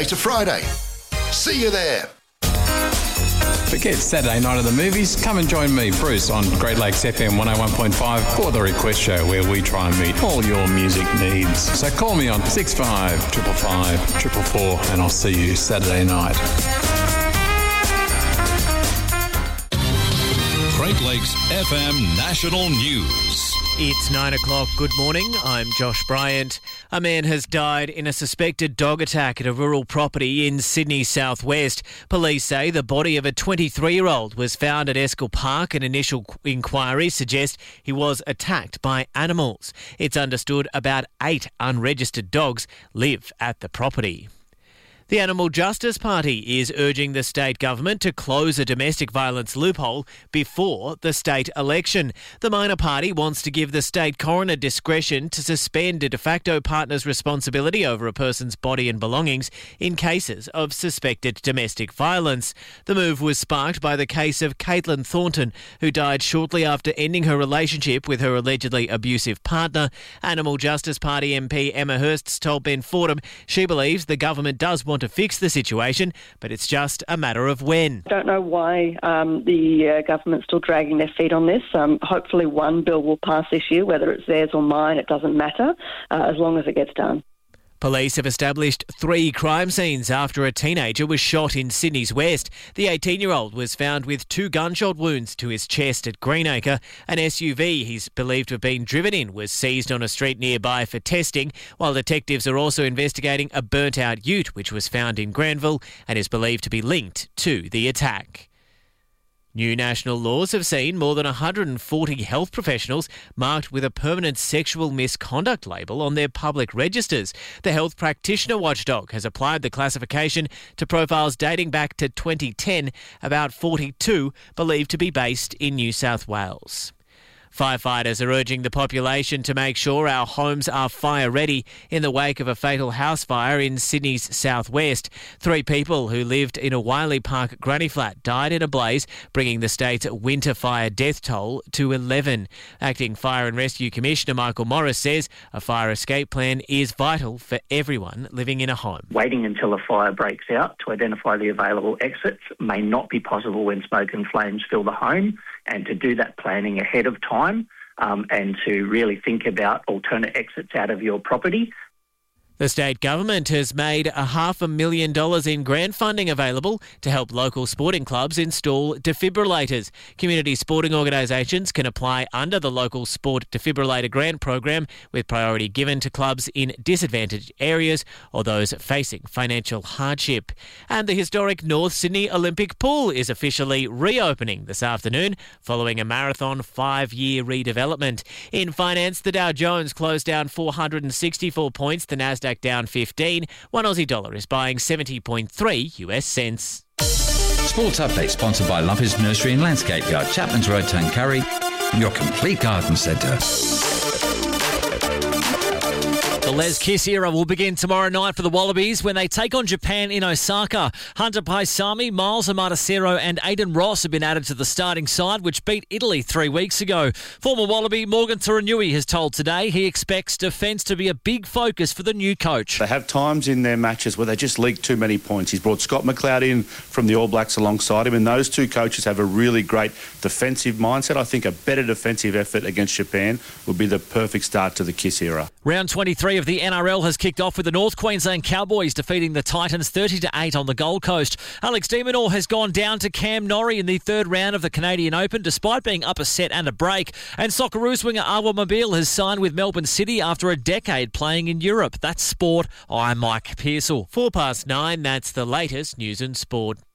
to Friday. See you there. Forget Saturday night at the movies. Come and join me, Bruce, on Great Lakes FM 101.5 for the Request Show, where we try and meet all your music needs. So call me on 65 555 444 and I'll see you Saturday night. Great Lakes FM National News. It's 9 o'clock. Good morning. I'm Josh Bryant. A man has died in a suspected dog attack at a rural property in Sydney's southwest. Police say the body of a 23-year-old was found at Eskill Park, and initial inquiries suggest he was attacked by animals. It's understood about 8 unregistered dogs live at the property. The Animal Justice Party is urging the state government to close a domestic violence loophole before the state election. The minor party wants to give the state coroner discretion to suspend a de facto partner's responsibility over a person's body and belongings in cases of suspected domestic violence. The move was sparked by the case of Caitlin Thornton, who died shortly after ending her relationship with her allegedly abusive partner. Animal Justice Party MP Emma Hurst told Ben Fordham she believes the government does want to fix the situation, but it's just a matter of when. I don't know why the government's still dragging their feet on this. Hopefully one bill will pass this year, whether it's theirs or mine, it doesn't matter, as long as it gets done. Police have established 3 crime scenes after a teenager was shot in Sydney's west. The 18-year-old was found with 2 gunshot wounds to his chest at Greenacre. An SUV he's believed to have been driven in was seized on a street nearby for testing, while detectives are also investigating a burnt-out ute which was found in Granville and is believed to be linked to the attack. New national laws have seen more than 140 health professionals marked with a permanent sexual misconduct label on their public registers. The health practitioner watchdog has applied the classification to profiles dating back to 2010, about 42 believed to be based in New South Wales. Firefighters are urging the population to make sure our homes are fire-ready in the wake of a fatal house fire in Sydney's southwest. 3 people who lived in a Wiley Park granny flat died in a blaze, bringing the state's winter fire death toll to 11. Acting Fire and Rescue Commissioner Michael Morris says a fire escape plan is vital for everyone living in a home. Waiting until a fire breaks out to identify the available exits may not be possible when smoke and flames fill the home, and to do that planning ahead of time and to really think about alternate exits out of your property. The state government has made $500,000 in grant funding available to help local sporting clubs install defibrillators. Community sporting organisations can apply under the local sport defibrillator grant program, with priority given to clubs in disadvantaged areas or those facing financial hardship. And the historic North Sydney Olympic Pool is officially reopening this afternoon following a marathon 5-year redevelopment. In finance, the Dow Jones closed down 464 points, the Nasdaq down 15. One Aussie dollar is buying 70.3 US cents. Sports update sponsored by Lumpers Nursery and Landscape Yard, Chapman's Road, Tuncurry, your complete garden centre. The Les Kiss era will begin tomorrow night for the Wallabies when they take on Japan in Osaka. Hunter Paisami, Miles Amatacero and Aidan Ross have been added to the starting side, which beat Italy 3 weeks ago. Former Wallaby Morgan Turanui has told Today he expects defence to be a big focus for the new coach. They have times in their matches where they just leak too many points. He's brought Scott McLeod in from the All Blacks alongside him, and those 2 coaches have a really great defensive mindset. I think a better defensive effort against Japan would be the perfect start to the Kiss era. Round 23 of the NRL has kicked off with the North Queensland Cowboys defeating the Titans 30-8 on the Gold Coast. Alex de Minaur has gone down to Cam Norrie in the 3rd round of the Canadian Open despite being up a set and a break. And Socceroos winger Awa Mobile has signed with Melbourne City after a decade playing in Europe. That's sport. I'm Mike Pearsall. 9:04, that's the latest news and sport.